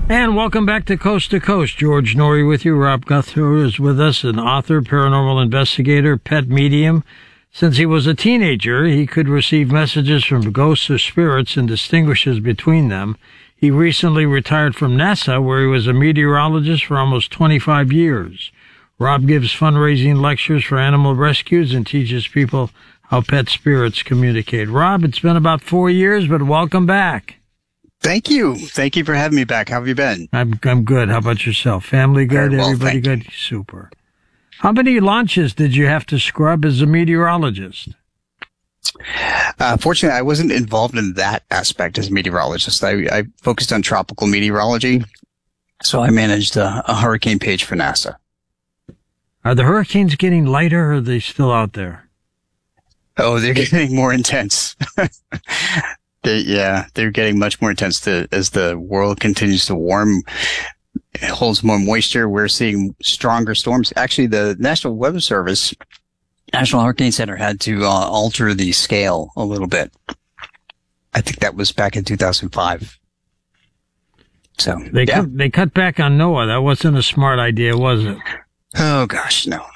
And welcome back to Coast. George Norrie with you. Rob Guthrie is with us, an author, paranormal investigator, pet medium. Since he was a teenager, he could receive messages from ghosts or spirits and distinguishes between them. He recently retired from NASA, where he was a meteorologist for almost 25 years. Rob gives fundraising lectures for animal rescues and teaches people how pet spirits communicate. Rob, it's been about 4 years, but welcome back. Thank you. Thank you for having me back. How have you been? I'm good. How about yourself? Family good? Very well, Everybody good? Super. How many launches did you have to scrub as a meteorologist? Fortunately, I wasn't involved in that aspect as a meteorologist. I focused on tropical meteorology, so I managed a hurricane page for NASA. Are the hurricanes getting lighter, or are they still out there? Oh, they're getting more intense. They're getting much more intense as the world continues to warm. It holds more moisture. We're seeing stronger storms. Actually, the National Weather Service, National Hurricane Center, had to alter the scale a little bit. I think that was back in 2005. So they cut back on NOAA. That wasn't a smart idea, was it? Oh gosh, no.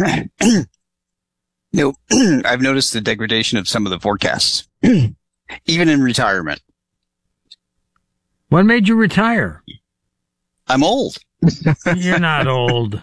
No, I've noticed the degradation of some of the forecasts. Even in retirement. What made you retire? I'm old. You're not old.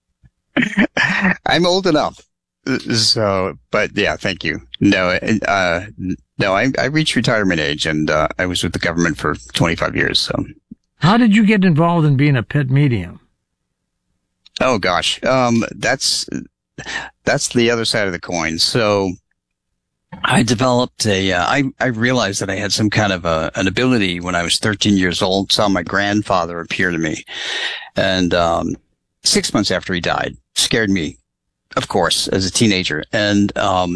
I'm old enough. So, but yeah, thank you. No, I reached retirement age, and I was with the government for 25 years. So, how did you get involved in being a pet medium? Oh gosh, that's the other side of the coin. So, I developed I realized that I had some kind of an ability when I was 13 years old. Saw my grandfather appear to me, and 6 months after he died, scared me, of course, as a teenager. And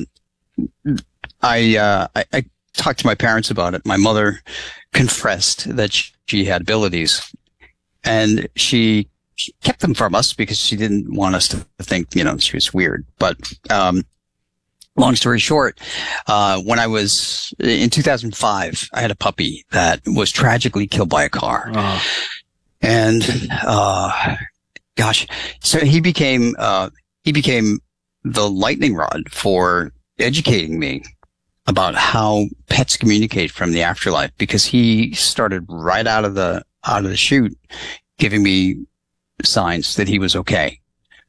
I talked to my parents about it. My mother confessed that she had abilities, and she kept them from us because she didn't want us to think, she was weird. But long story short, when I was in 2005, I had a puppy that was tragically killed by a car. Oh. And, so he became the lightning rod for educating me about how pets communicate from the afterlife, because he started right out of the chute giving me signs that he was okay.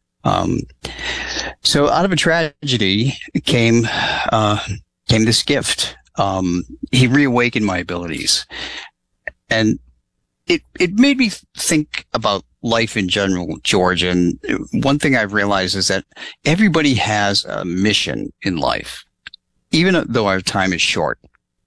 So out of a tragedy came this gift. He reawakened my abilities, and it made me think about life in general, George. And one thing I've realized is that everybody has a mission in life, even though our time is short.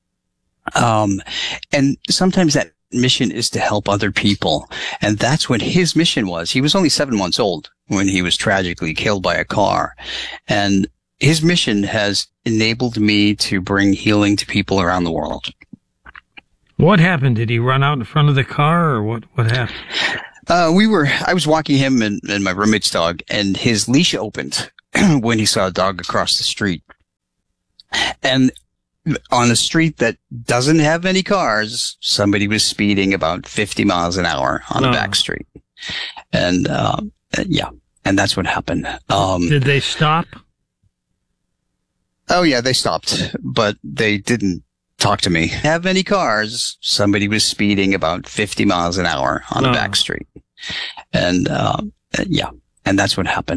And sometimes that mission is to help other people. And that's what his mission was. He was only 7 months old when he was tragically killed by a car. And his mission has enabled me to bring healing to people around the world. What happened? Did he run out in front of the car, or what happened? I was walking him and my roommate's dog, and his leash opened when he saw a dog across the street. And on a street that doesn't have any cars, somebody was speeding about 50 miles an hour on a back street. And, and that's what happened. Did they stop? Oh yeah, they stopped, but they didn't talk to me. Have any cars? Somebody was speeding about 50 miles an hour on a back street. And, and that's what happened.